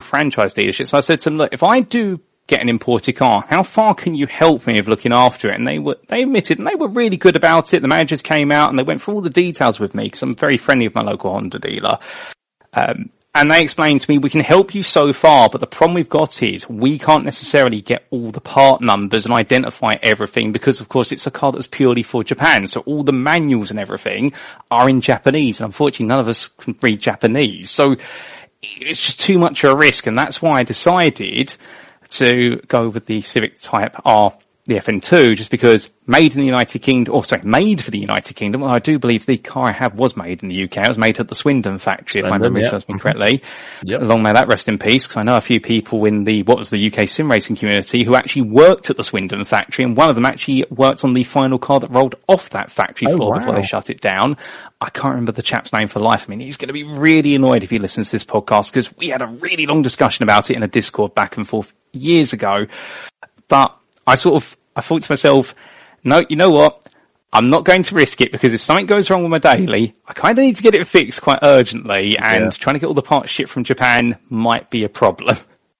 franchise dealerships. I said to them, look, if I do get an imported car, how far can you help me with looking after it? And they admitted, and they were really good about it. The managers came out and they went through all the details with me because I'm very friendly with my local Honda dealer. And they explained to me, we can help you so far, but the problem we've got is we can't necessarily get all the part numbers and identify everything because, of course, it's a car that's purely for Japan. So all the manuals and everything are in Japanese. And unfortunately, none of us can read Japanese. So it's just too much of a risk. And that's why I decided to go with the Civic Type R, the FN2, just because made in the United Kingdom, made for the United Kingdom. Well, I do believe the car I have was made in the UK. It was made at the Swindon factory, if my memory serves me correctly. Yep. Long may that rest in peace, because I know a few people in the UK sim racing community who actually worked at the Swindon factory, and one of them actually worked on the final car that rolled off that factory floor before they shut it down. I can't remember the chap's name for life. I mean, he's going to be really annoyed if he listens to this podcast, because we had a really long discussion about it in a Discord back and forth years ago. But I thought to myself, no, you know what? I'm not going to risk it, because if something goes wrong with my daily, I kind of need to get it fixed quite urgently, and trying to get all the parts shipped from Japan might be a problem.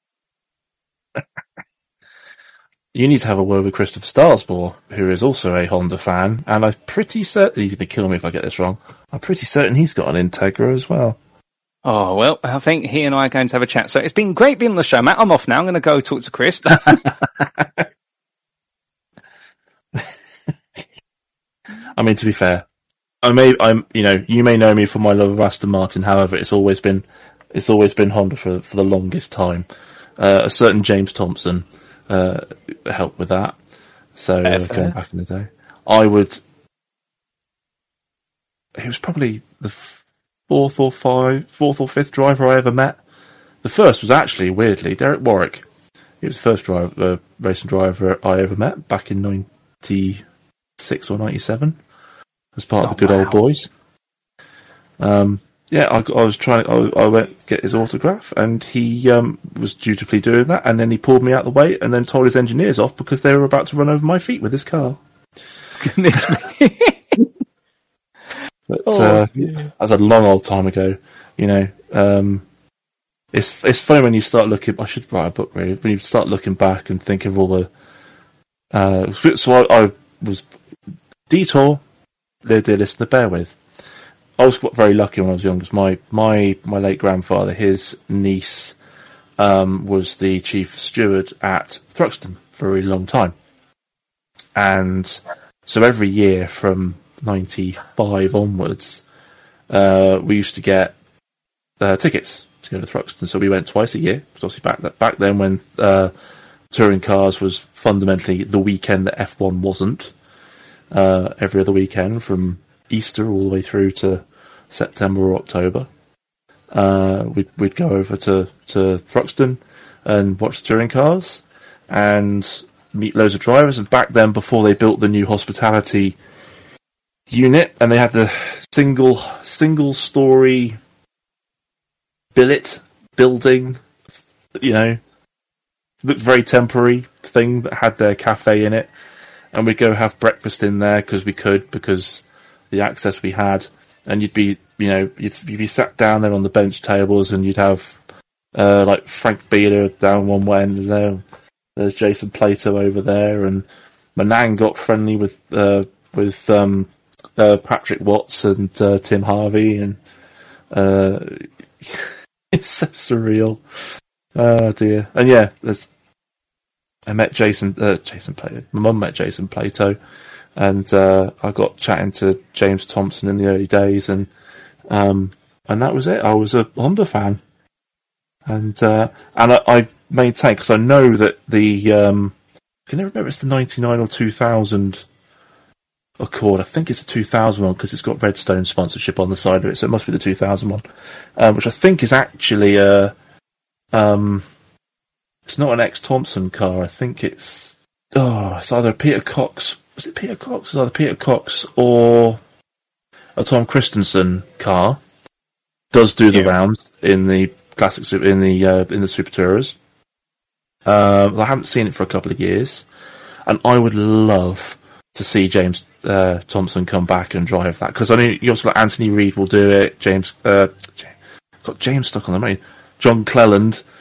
You need to have a word with Christopher Starsmore, who is also a Honda fan, and I'm pretty certain, he's going to kill me if I get this wrong, I'm pretty certain he's got an Integra as well. Oh, well, I think he and I are going to have a chat. So it's been great being on the show, Matt. I'm off now. I'm going to go talk to Chris. I mean, to be fair, you may know me for my love of Aston Martin. However, it's always been Honda for the longest time. A certain James Thompson helped with that. So going back in the day, he was probably the fourth or fifth driver I ever met. The first was actually, weirdly, Derek Warwick. He was the first racing driver I ever met back in 96 or 97. As part of the good old boys. I went to get his autograph, and he was dutifully doing that, and then he pulled me out the way and then told his engineers off because they were about to run over my feet with his car. Goodness me. But that was a long old time ago. It's funny when you start looking. I should write a book, really. When you start looking back and think of all the. So I was Detour. Dear listener, bear with. I was very lucky when I was young, because my late grandfather, his niece, was the chief steward at Thruxton for a really long time. And so every year from 95 onwards, we used to get tickets to go to Thruxton. So we went twice a year. It was obviously back then when touring cars was fundamentally the weekend that F1 wasn't. Every other weekend from Easter all the way through to September or October. We'd go over to Thruxton and watch the touring cars and meet loads of drivers. And back then, before they built the new hospitality unit, and they had the single story billet building, looked very temporary thing that had their cafe in it. And we'd go have breakfast in there because the access we had, and you'd be sat down there on the bench tables, and you'd have like Frank Beeler down one way, and there's Jason Plato over there, and Manang got friendly with Patrick Watts and Tim Harvey, and it's so surreal. Oh dear. And yeah, I met Jason Plato. My mum met Jason Plato, and I got chatting to James Thompson in the early days, and that was it. I was a Honda fan, and I maintain, because I know that the I can never remember if it's the 99 or 2000 Accord. I think it's a 2000 one because it's got Redstone sponsorship on the side of it, so it must be the 2000 one, which I think is actually it's not an ex-Thompson car. I think it's either Peter Cox. Was it Peter Cox? It's either Peter Cox or a Tom Christensen car. Does do the rounds in the classic in the Super Tourers. I haven't seen it for a couple of years, and I would love to see James Thompson come back and drive that, because I know you also like Anthony Reid will do it. Got James stuck on the main. John Cleland